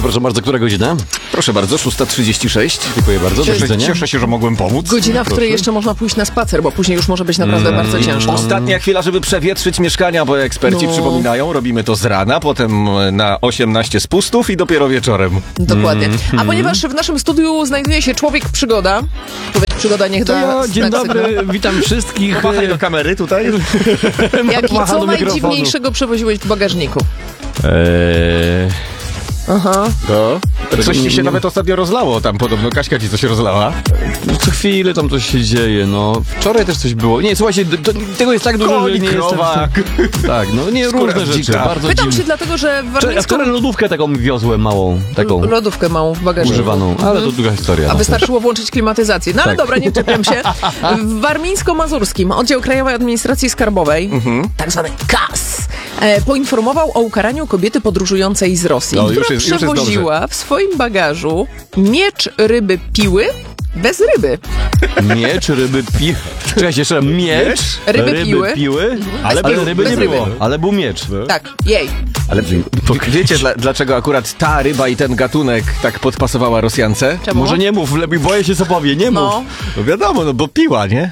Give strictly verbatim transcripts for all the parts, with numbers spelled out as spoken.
Proszę bardzo, która godzina? Proszę bardzo, szósta trzydzieści sześć. Dziękuję bardzo, do Cieszę, widzenia. cieszę się, że mogłem pomóc. Godzina, w Proszę. której jeszcze można pójść na spacer, bo później już może być naprawdę Mm. bardzo ciężko. Ostatnia chwila, żeby przewietrzyć mieszkania, bo eksperci No. przypominają, robimy to z rana, potem na osiemnaście spustów i dopiero wieczorem. Dokładnie. A ponieważ w naszym studiu znajduje się człowiek przygoda, człowiek przygoda niech To da ja, dzień znak dobry, sygnału. witam wszystkich. Machaj do kamery tutaj. Jaki, Macha co do mikrofonu. najdziwniejszego przewoziłeś w bagażniku? Eee, Aha. No. Coś ci nie- się nie- nawet ostatnio rozlało tam podobno. Kaśka ci coś rozlała. no co chwilę tam coś się dzieje, no. Wczoraj też coś było. Nie, słuchajcie, d- d- tego jest tak dużo, że Konik, nie krowa. jestem... Tak, no nie, Skóra różne rzeczy, dzika. bardzo Pytam dziwne. się dlatego, że w Wczoraj- A warmińską wczoraj lodówkę taką wiozłem małą, taką lodówkę małą w bagażniku. używaną, ale to długa historia. A no. wystarczyło włączyć klimatyzację. No ale Tak. dobra, nie czepiam się. W warmińsko-mazurskim Oddział Krajowej Administracji Skarbowej, tak zwany K A S, e, poinformował o ukaraniu kobiety podróżującej z Rosji, No, która już jest- już jest przewoziła w swoim bagażu miecz ryby piły bez ryby. Miecz, ryby, pi... Czekajcie, jeszcze raz. Miecz, Ryby piły. piły, ale, Bez ale ryby bez nie ryby. było, ale był miecz. Tak, jej. Ale wie- wiecie, dla, dlaczego akurat ta ryba i ten gatunek tak podpasowała Rosjance? Czemu? Może nie mów, lepiej boję się co powie, nie mów. No. No wiadomo, no bo piła, nie?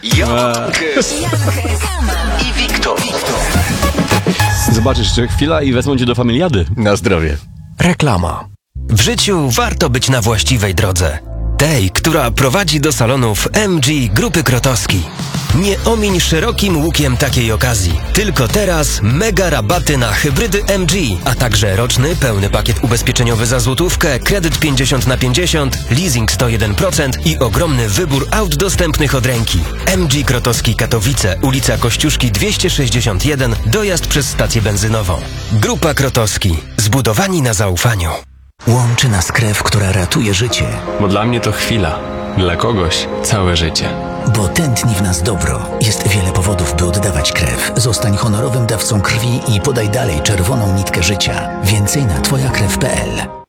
i Wiktor. Zobaczysz, jeszcze chwila i wezmą cię do familiady. Na zdrowie. Reklama. W życiu warto być na właściwej drodze. Tej, która prowadzi do salonów M G Grupy Krotowski. Nie omiń szerokim łukiem takiej okazji. Tylko teraz mega rabaty na hybrydy M G, a także roczny pełny pakiet ubezpieczeniowy za złotówkę, kredyt pięćdziesiąt na pięćdziesiąt, leasing sto jeden procent i ogromny wybór aut dostępnych od ręki. M G Krotowski Katowice, ulica Kościuszki dwieście sześćdziesiąt jeden, dojazd przez stację benzynową. Grupa Krotowski. Zbudowani na zaufaniu. Łączy nas krew, która ratuje życie, Bo dla mnie to chwila, dla kogoś całe życie. bo tętni w nas dobro. Jest wiele powodów, by oddawać krew. Zostań honorowym dawcą krwi i podaj dalej czerwoną nitkę życia. Więcej na twoja krew kropka p l.